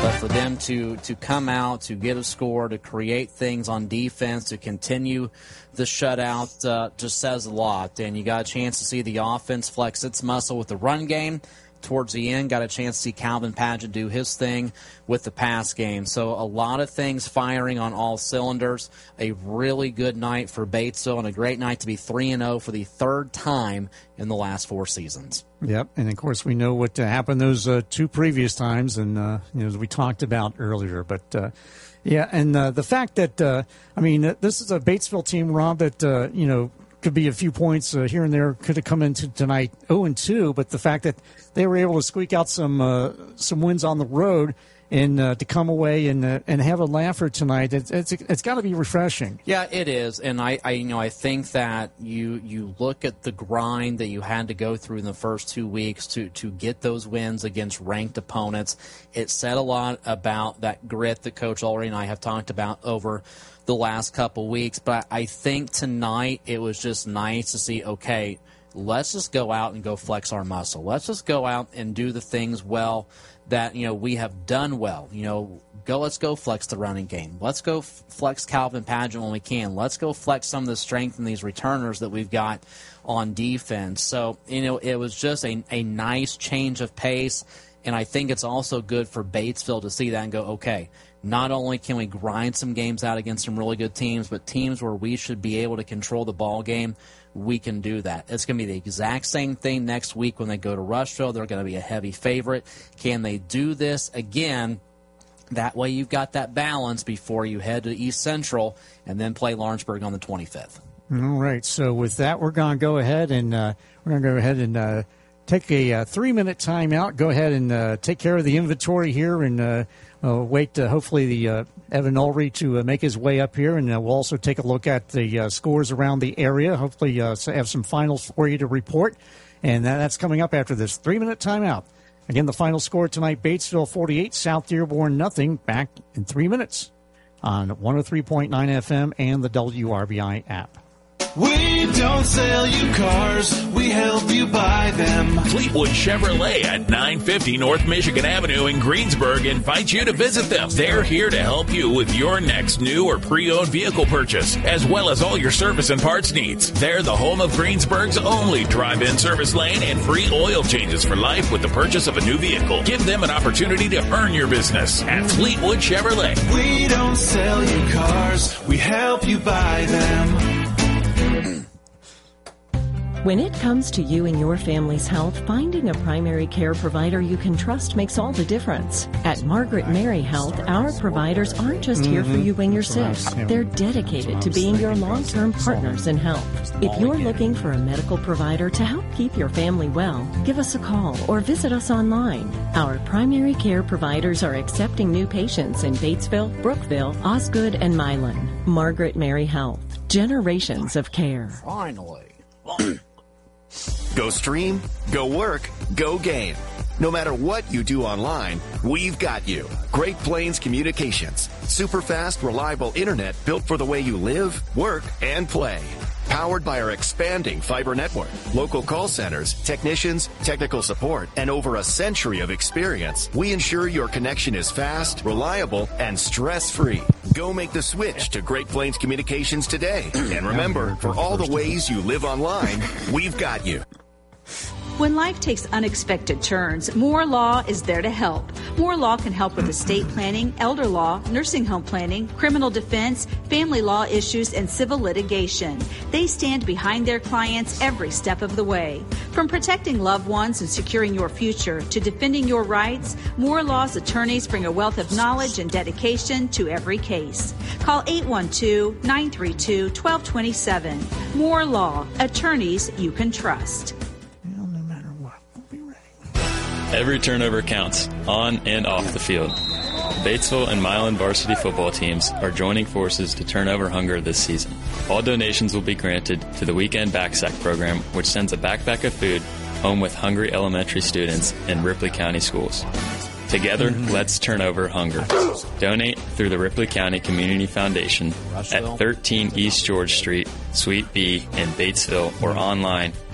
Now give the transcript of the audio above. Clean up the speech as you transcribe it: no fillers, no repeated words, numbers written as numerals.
But for them to come out, to get a score, to create things on defense, to continue the shutout, just says a lot. And you got a chance to see the offense flex its muscle with the run game. Towards the end, got a chance to see Calvin Padgett do his thing with the pass game. So a lot of things firing on all cylinders. A really good night for Batesville and a great night to be 3-0 for the third time in the last 4 seasons. Yep, and of course we know what happened those 2 previous times, and as we talked about earlier. But the fact that this is a Batesville team, Rob, that could be a few points here and there. Could have come into tonight 0-2, but the fact that they were able to squeak out some wins on the road and to come away and have a laugher tonight, it's got to be refreshing. Yeah, it is, and I think that you look at the grind that you had to go through in the first 2 weeks to get those wins against ranked opponents. It said a lot about that grit that Coach Ulrich and I have talked about over the last couple weeks, but I think tonight it was just nice to see, okay, let's just go out and go flex our muscle. Let's just go out and do the things well that we have done well. Let's go flex the running game. Let's go flex Calvin Padgett when we can. Let's go flex some of the strength in these returners that we've got on defense. So, it was just a nice change of pace, and I think it's also good for Batesville to see that and go, okay, not only can we grind some games out against some really good teams, but teams where we should be able to control the ball game, we can do that. It's going to be the exact same thing next week when they go to Rushville. They're going to be a heavy favorite. Can they do this again? That way you've got that balance before you head to East Central and then play Lawrenceburg on the 25th. All right. So with that, we're going to go ahead and take a 3-minute timeout. Go ahead and take care of the inventory here and wait hopefully the Evan Ulrich to make his way up here, and we'll also take a look at the scores around the area. Hopefully have some finals for you to report, and that's coming up after this 3-minute timeout. Again, the final score tonight, Batesville 48, South Dearborn nothing. Back in 3 minutes on 103.9 FM and the WRBI app. We don't sell you cars, we help you buy them. Fleetwood Chevrolet at 950 North Michigan Avenue in Greensburg invites you to visit them. They're here to help you with your next new or pre-owned vehicle purchase, as well as all your service and parts needs. They're the home of Greensburg's only drive-in service lane and free oil changes for life with the purchase of a new vehicle. Give them an opportunity to earn your business at Fleetwood Chevrolet. We don't sell you cars, we help you buy them. When it comes to you and your family's health, finding a primary care provider you can trust makes all the difference. At Margaret Mary Health, our providers aren't just here for you when you're sick. They're dedicated to being your long-term partners in health. If you're looking for a medical provider to help keep your family well, give us a call or visit us online. Our primary care providers are accepting new patients in Batesville, Brookville, Osgood, and Milan. Margaret Mary Health. Generations of care. Finally. Go stream, go work, go game. No matter what you do online, we've got you. Great Plains Communications. Super fast, reliable internet built for the way you live, work, and play. Powered by our expanding fiber network, local call centers, technicians, technical support, and over a century of experience, we ensure your connection is fast, reliable, and stress-free. Go make the switch to Great Plains Communications today. And remember, for all the ways you live online, we've got you. When life takes unexpected turns, Moore Law is there to help. Moore Law can help with estate planning, elder law, nursing home planning, criminal defense, family law issues, and civil litigation. They stand behind their clients every step of the way. From protecting loved ones and securing your future to defending your rights, Moore Law's attorneys bring a wealth of knowledge and dedication to every case. Call 812-932-1227. Moore Law, attorneys you can trust. Every turnover counts, on and off the field. Batesville and Milan varsity football teams are joining forces to turn over hunger this season. All donations will be granted to the Weekend Backsack program, which sends a backpack of food home with hungry elementary students in Ripley County schools. Together, let's turn over hunger. Donate through the Ripley County Community Foundation at 13 East George Street, Suite B in Batesville, or online